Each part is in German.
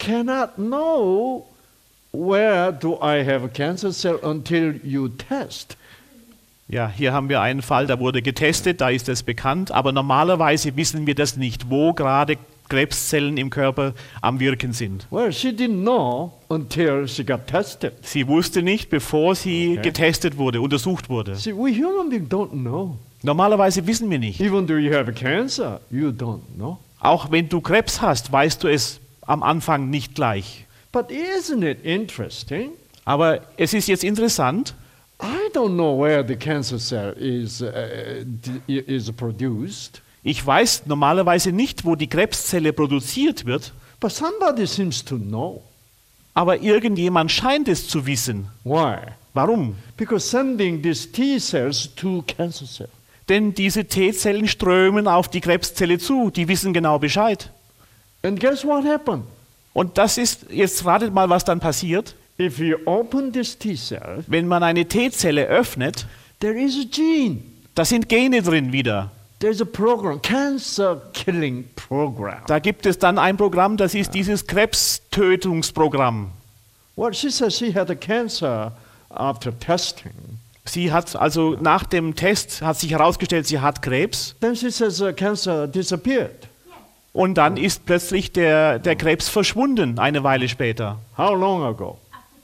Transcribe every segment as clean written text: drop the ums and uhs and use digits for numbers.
cannot know where do I have a cancer cell until you test. Ja, hier haben wir einen Fall, da wurde getestet, da ist es bekannt, aber normalerweise wissen wir das nicht, wo gerade Krebszellen im Körper am Wirken sind. Well, she didn't know until she got tested. Sie wusste nicht, bevor sie Okay. getestet wurde, untersucht wurde. See, we human beings don't know. Normalerweise wissen wir nicht. Even though you have cancer, you don't know. Auch wenn du Krebs hast, weißt du es am Anfang nicht gleich. But isn't it interesting? Aber es ist jetzt interessant, I don't know where the cancer cell is produced, ich weiß normalerweise nicht, wo die Krebszelle produziert wird, but somebody seems to know. aber irgendjemand scheint es zu wissen. Why? Warum? Because sending these T cells to cancer cell. Denn diese T-Zellen strömen auf die Krebszelle zu, die wissen genau Bescheid. And guess what happened? Und das ist, jetzt ratet mal, was dann passiert. If you open this T cell, Wenn man eine T-Zelle öffnet, there is a gene. da sind Gene drin wieder. There's a program, cancer killing program. Da gibt es dann ein Programm, das ist dieses Krebstötungsprogramm. Well, she says she had a cancer after testing. Sie hat also nach dem Test hat sich herausgestellt, sie hat Krebs Then she says cancer disappeared. und dann ist plötzlich der Krebs verschwunden eine Weile später. How long ago?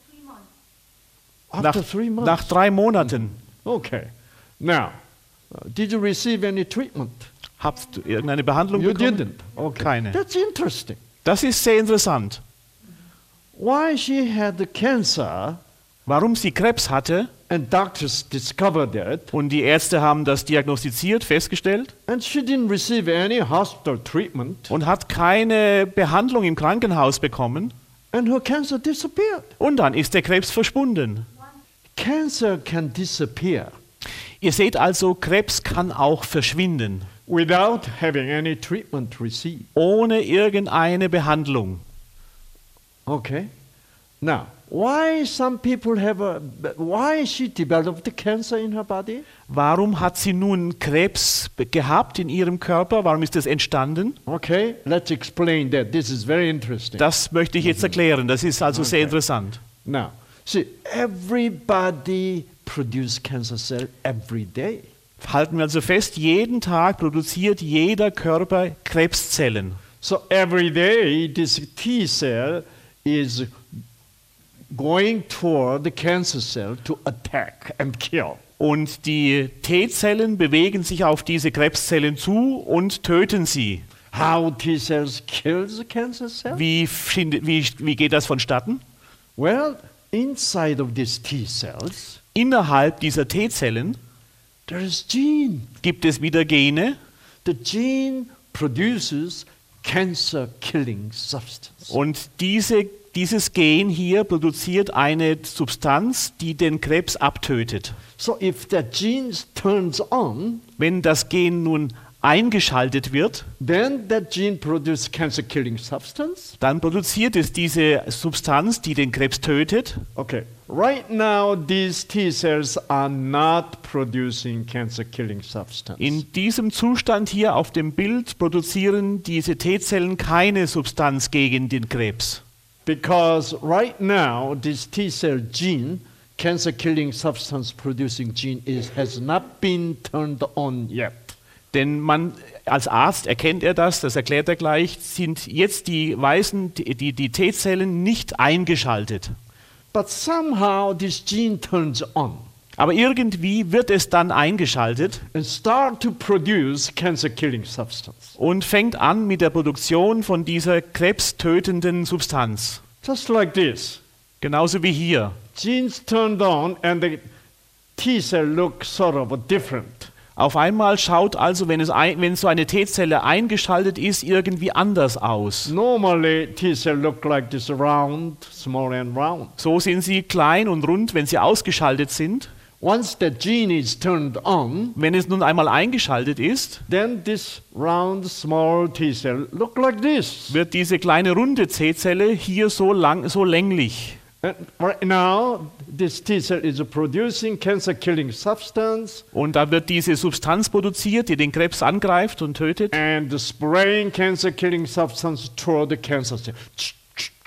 Nach, After 3 months. nach 3 Monaten. Okay. Now, did you receive any treatment? Habt du irgendeine Behandlung You bekommen? didn't. Okay. Keine. That's interesting. Das ist sehr interessant. Why she had the cancer Warum sie Krebs hatte and doctors discovered it und die Ärzte haben das diagnostiziert, festgestellt and she didn't receive any hospital treatment und hat keine Behandlung im Krankenhaus bekommen and her cancer disappeared. und dann ist der Krebs verschwunden. Cancer can disappear Ihr seht also, Krebs kann auch verschwinden, without having any treatment received. ohne irgendeine Behandlung. Okay. Now, why some people why she developed the cancer in her body? Warum hat sie nun Krebs gehabt in ihrem Körper? Warum ist das entstanden? Okay, let's explain that. This is very interesting. Das möchte ich jetzt erklären. Das ist also sehr Okay. interessant. Now, see, everybody produces cancer cell every day. Halten wir also fest, jeden Tag produziert jeder Körper Krebszellen. So every day, this T cell is going toward the cancer cell to attack and kill. Und die T-Zellen bewegen sich auf diese Krebszellen zu und töten sie. How T cells kill the cancer cell? Wie geht das vonstatten? Well, inside of these T cells, Innerhalb dieser T-Zellen there is gene. gibt es wieder Gene The gene produces cancer-killing substance. und dieses Gen hier produziert eine Substanz, die den Krebs abtötet. So if that gene turns on, Wenn das Gen nun eingeschaltet wird, then that gene produces cancer-killing substance. dann produziert es diese Substanz, die den Krebs tötet. Okay. Right now, these T cells are not producing cancer-killing substance. In diesem Zustand hier auf dem Bild produzieren diese T-Zellen keine Substanz gegen den Krebs. Because right now, this T cell gene, cancer-killing substance producing gene, has not been turned on yet. Denn als Arzt erkennt er das erklärt er gleich, sind jetzt die T-Zellen nicht eingeschaltet. But somehow this gene turns on Aber irgendwie wird es dann eingeschaltet and start to produce cancer-killing substance. und fängt an mit der Produktion von dieser krebstötenden Substanz. Just like this. Genauso wie hier. Genes turned on and the T cell looks sort of different. Auf einmal schaut also, wenn so eine T-Zelle eingeschaltet ist, irgendwie anders aus. Normally, T cell look like this round, small and round. So sind sie klein und rund, wenn sie ausgeschaltet sind. Once the gene is turned on, Wenn es nun einmal eingeschaltet ist, then this round, small T cell look like this. wird diese kleine runde T-Zelle hier so länglich. And right now, this T cell is producing cancer-killing substance Und da wird diese Substanz produziert, die den Krebs angreift und tötet. and spraying cancer-killing substance toward the cancer cell.